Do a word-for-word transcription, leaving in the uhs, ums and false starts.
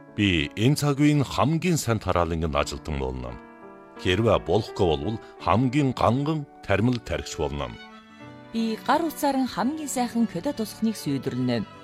Би энэ цаг үеийн хамгийн сайн тараалангийн ажилтан болно. Хэрвээ болохгүй бол хамгийн ганган тармил тархич болно. Би гар утсаар хамгийн сайхан кодад тусахныг сүйдэрнэ.